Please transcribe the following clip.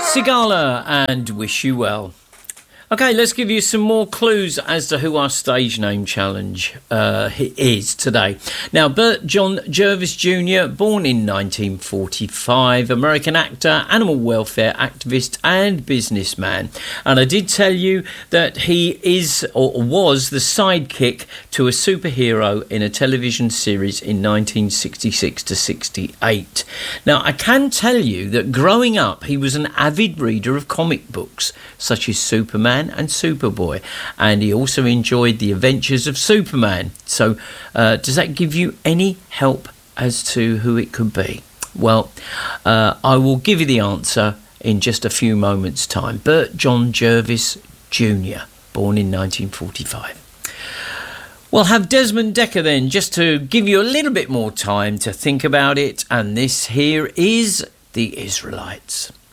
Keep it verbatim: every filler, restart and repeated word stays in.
Sigala and Wish You Well. Okay, let's give you some more clues as to who our stage name challenge uh, is today. Now, Bert John Jervis Junior, born in nineteen forty-five, American actor, animal welfare activist and businessman. And I did tell you that he is or was the sidekick to a superhero in a television series in nineteen sixty-six to sixty-eight. Now, I can tell you that growing up, he was an avid reader of comic books, such as Superman and Superboy, and he also enjoyed the adventures of Superman. So uh, does that give you any help as to who it could be? Well, uh, I will give you the answer in just a few moments' time. Bert John Jervis Junior, born in nineteen forty-five. We'll have Desmond Dekker then, just to give you a little bit more time to think about it, and this here is The Israelites.